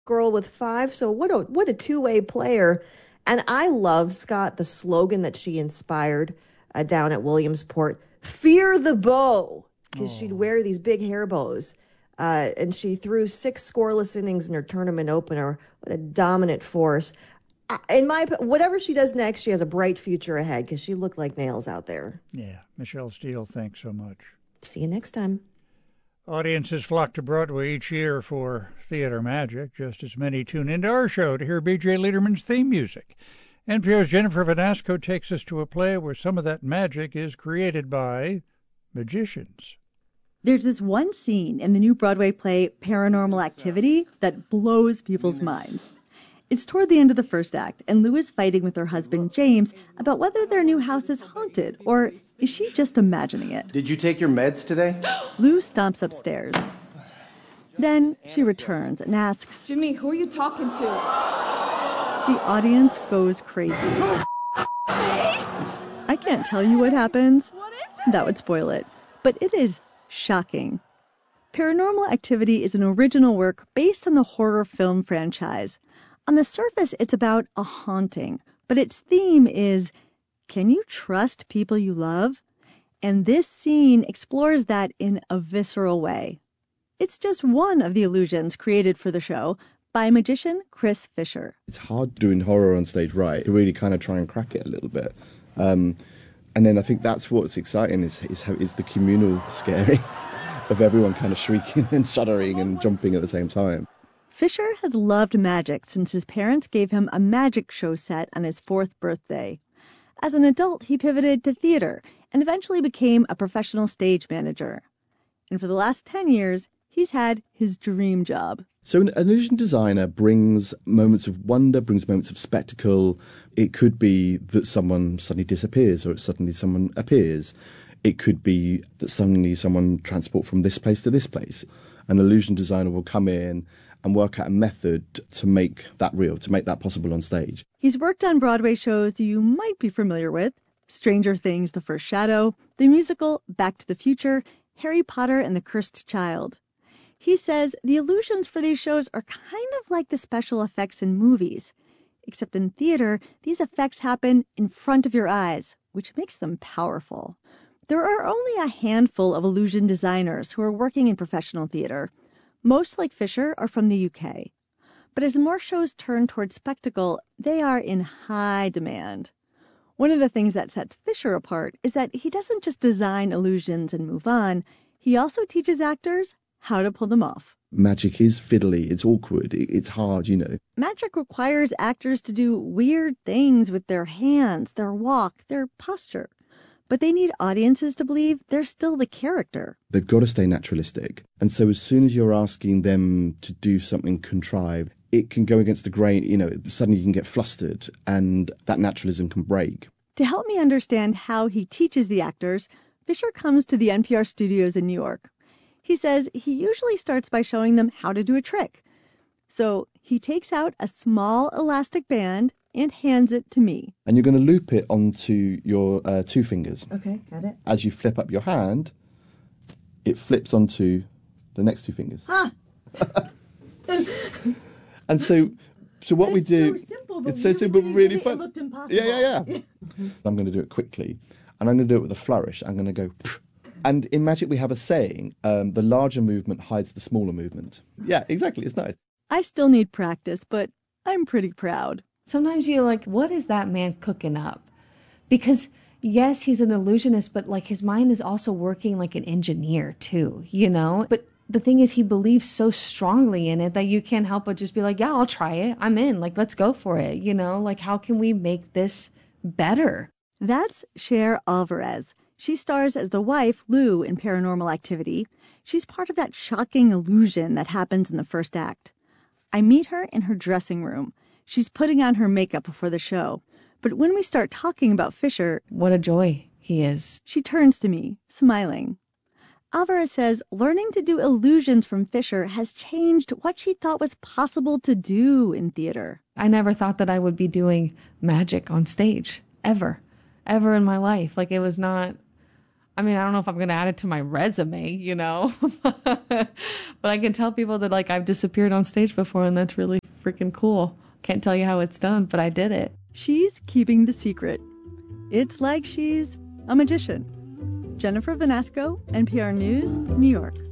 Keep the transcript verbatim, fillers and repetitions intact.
girl with five. So what a what a two-way player. And I love, Scott, the slogan that she inspired uh, down at Williamsport, fear the bow, because she'd Oh. wear these big hair bows. Uh, and she threw six scoreless innings in her tournament opener. What a dominant force. I- In my whatever she does next, she has a bright future ahead because she looked like nails out there. Yeah, Michelle Steele, thanks so much. See you next time. Audiences flock to Broadway each year for theater magic. Just as many tune into our show to hear B J Liederman's theme music. N P R's Jennifer Vanasco takes us to a play where some of that magic is created by magicians. There's this one scene in the new Broadway play Paranormal Activity that blows people's minds. It's toward the end of the first act, and Lou is fighting with her husband, James, about whether their new house is haunted, or is she just imagining it? Did you take your meds today? Lou stomps upstairs. Then she returns and asks, Jimmy, who are you talking to? The audience goes crazy. I can't tell you what happens. What is it? That would spoil it. But it is shocking. Paranormal Activity is an original work based on the horror film franchise. On the surface, it's about a haunting, but its theme is, can you trust people you love? And this scene explores that in a visceral way. It's just one of the illusions created for the show by magician Chris Fisher. It's hard doing horror on stage right, to really kind of try and crack it a little bit. Um, and then I think that's what's exciting, is, is, how, is the communal scaring of everyone kind of shrieking and shuddering and jumping at the same time. Fisher has loved magic since his parents gave him a magic show set on his fourth birthday. As an adult, he pivoted to theater and eventually became a professional stage manager. And for the last ten years, he's had his dream job. So an illusion designer brings moments of wonder, brings moments of spectacle. It could be that someone suddenly disappears or suddenly someone appears. It could be that suddenly someone transports from this place to this place. An illusion designer will come in and work out a method to make that real, to make that possible on stage. He's worked on Broadway shows you might be familiar with: Stranger Things, The First Shadow, the musical Back to the Future, Harry Potter and the Cursed Child. He says the illusions for these shows are kind of like the special effects in movies, except in theater, these effects happen in front of your eyes, which makes them powerful. There are only a handful of illusion designers who are working in professional theater. Most, like Fisher, are from the U K. But as more shows turn toward spectacle, they are in high demand. One of the things that sets Fisher apart is that he doesn't just design illusions and move on. He also teaches actors how to pull them off. Magic is fiddly, it's awkward, it's hard, you know. Magic requires actors to do weird things with their hands, their walk, their posture. But they need audiences to believe they're still the character. They've got to stay naturalistic. And so as soon as you're asking them to do something contrived, it can go against the grain, you know, suddenly you can get flustered and that naturalism can break. To help me understand how he teaches the actors, Fisher comes to the N P R studios in New York. He says he usually starts by showing them how to do a trick. So he takes out a small elastic band and hands it to me. And you're going to loop it onto your uh, two fingers. Okay, got it. As you flip up your hand, it flips onto the next two fingers. Ah! And so, so what It's we do, so simple, but it's so really, simple, when but you really did it, fun. it looked impossible. Yeah, yeah, yeah. I'm going to do it quickly, and I'm going to do it with a flourish. I'm going to go. Pff. And in magic, we have a saying: um, the larger movement hides the smaller movement. Yeah, exactly. It's nice. I still need practice, but I'm pretty proud. Sometimes you're like, what is that man cooking up? Because yes, he's an illusionist, but like his mind is also working like an engineer too, you know? But the thing is, he believes so strongly in it that you can't help but just be like, yeah, I'll try it. I'm in. Like, let's go for it. You know, like, how can we make this better? That's Cher Alvarez. She stars as the wife, Lou, in Paranormal Activity. She's part of that shocking illusion that happens in the first act. I meet her in her dressing room. She's putting on her makeup before the show. But when we start talking about Fisher, what a joy he is. She turns to me, smiling. Alvarez says learning to do illusions from Fisher has changed what she thought was possible to do in theater. I never thought that I would be doing magic on stage, ever, ever in my life. Like, it was not, I mean, I don't know if I'm going to add it to my resume, you know, but I can tell people that like I've disappeared on stage before, and that's really freaking cool. Can't tell you how it's done, but I did it. She's keeping the secret. It's like she's a magician. Jennifer Vanasco, N P R News, New York.